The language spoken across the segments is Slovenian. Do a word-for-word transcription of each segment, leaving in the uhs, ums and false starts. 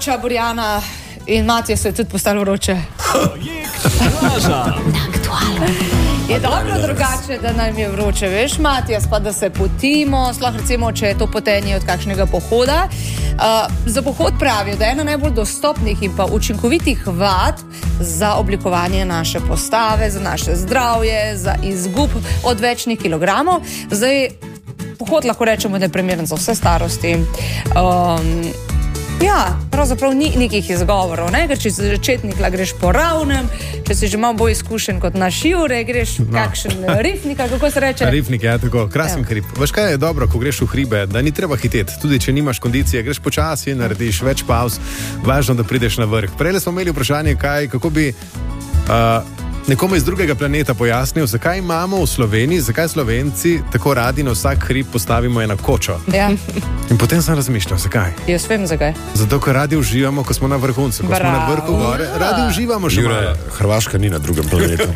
vroča, Borjana, in Matija se je tudi postalo vroče. Je dobro drugače, da nam je vroče, veš, Matija, pa da se potimo, sploh recimo, če je to potenje od kakšnega pohoda. Uh, za pohod pravijo, da je ena najbolj dostopnih in pa učinkovitih vad za oblikovanje naše postave, za naše zdravje, za izgub odvečnih kilogramov. Zdaj, pohod lahko rečemo, da je primeren za vse starosti. Um, Ja, pravzaprav ni nekih izgovorov, ne? Ker če si začetnik, greš po ravnem, če si že malo bolj izkušen kot naš Jure, greš no. kakšen rifnik, kako se reče? Rifnik, ja, tako, krasen ja. hrib. Veš kaj je dobro, ko greš v hribe, da ni treba hiteti, tudi če nimaš kondicije, greš počasi, narediš več pauz, važno, da prideš na vrh. Prej smo imeli vprašanje, kaj, kako bi uh, nekomu iz drugega planeta pojasnil, zakaj imamo v Sloveniji, zakaj Slovenci tako radi na vsak hrib postavimo eno kočo. Ja. In potem sem razmišljal, zakaj? Jaz vem, zakaj. Zato, ker radi uživamo, ko smo na vrhuncu, ko Bravo. smo na vrhu gore, radi uživamo še malo. Hrvaška ni na drugem planetu.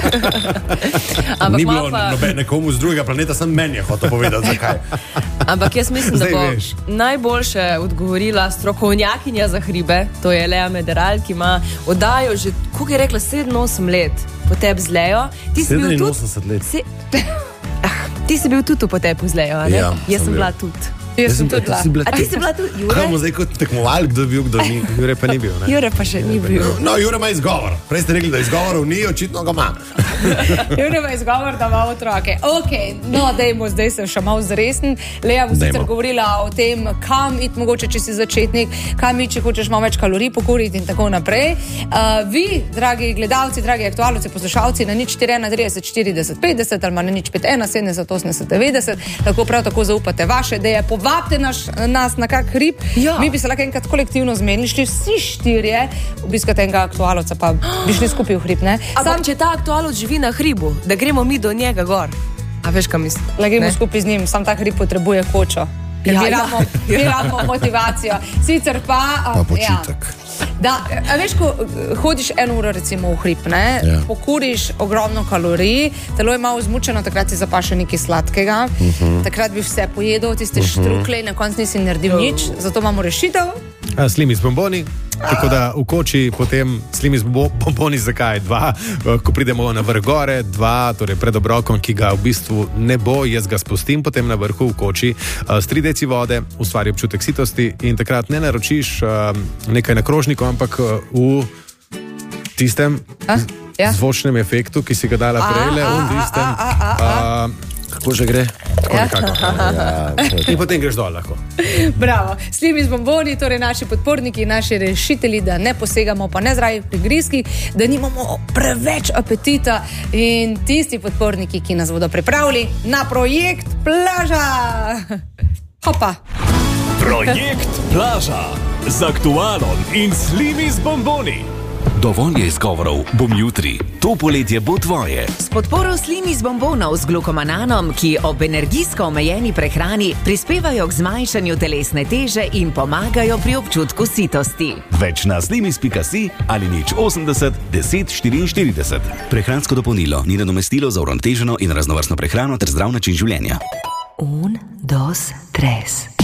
Ni bilo pa... nekomu z drugega planeta, sem meni je hotel povedati, zakaj. Ampak jaz mislim, Zdaj da bo veš. najboljše odgovorila strokovnjakinja za hribe, to je Lea Mederal, ki ima oddajo že, koliko je rekla, sedem osem let po tebi z Leo. sedeminosemdeset let. Si... Ah, ti si bil tudi po tebi z Leo, ne? Ja, jaz sem bil. bila tudi. Jaz sem tudi bila. A ti si bila tudi, Jure? Kaj bomo zdaj kot tekmoval, kdo bil, kdo ni? Jure pa ni bil, ne? Jure pa še ni bil. No, Jure ima izgovor. Prej ste rekli, da izgovorov ni, očitno ga ima. Jure ima izgovor, da ima otroke. Ok, no, dajmo, zdaj sem še malo zresen. Lea bo sicer govorila o tem, kam iti mogoče, če si začetnik, kam iti, če hočeš malo več kalorij pokuriti in tako naprej. Uh, vi, dragi gledalci, dragi aktualci, poslušalci, na nič štiri ena trideset štirideset petdeset ali na nič pet ena sedemdeset osemdeset devetdeset, tako prav tako zaupate vaše ideje, povabite naš nas na kak hrib, ja. Mi bi se lahko enkrat kolektivno zmenili, šli vsi štirje obiskati enega aktualca, pa bi šli skupaj v hrib, ne? Ampak če ta aktualec živi na hribu, da gremo mi do njega gor, a veš, kam mislim? Gremo skupaj z njim, sam ta hrib potrebuje kočo, ker ja, biramo, ja. biramo motivacijo. Sicer pa... Pa počitek. Ja. Da, a veš, ko hodiš eno uro recimo v hrib, ne, ja. pokuriš ogromno kalorij, telo je malo izmučeno, takrat si zapaše nekaj sladkega, uh-huh. takrat bi vse pojedel, tiste uh-huh. štrukle in na koncu nisi naredil uh-huh. nič, zato imamo rešitev. A, slimi z bomboni, tako da v koči potem slimi z bomboni, zakaj? Dva, ko pridemo na vrh gore, dva, torej pred obrokom, ki ga v bistvu ne bo, jaz ga spustim potem na vrhu v koči, s tri deci vode, ustvari občutek sitosti in takrat ne naročiš nekaj na krožniku, ampak v tistem ja. zvočnem efektu, ki si ga dala prejle, v tistem... Kako že gre? Tako ja. nekako. Ja, in potem greš dol lahko. Bravo. Slimi z bomboni, torej naši podporniki, naši rešitelji, da ne posegamo pa ne zdravih prigrizkih, da nimamo preveč apetita in tisti podporniki, ki nas bodo pripravili na projekt Plaža. Hopa. Projekt Plaža z aktualom in slimi z bomboni. Dovolj je izgovorov, bom jutri. To poletje bo tvoje. S podporo slimi z bombonov z glukomananom, ki ob energijsko omejeni prehrani prispevajo k zmanjšanju telesne teže in pomagajo pri občutku sitosti. Več na slimis pika si ali nič osemdeset deset štiriinštirideset. Prehransko dopolnilo ni nadomestilo za uravnoteženo in raznovrstno prehrano ter zdrav način življenja. Un, dos, tres.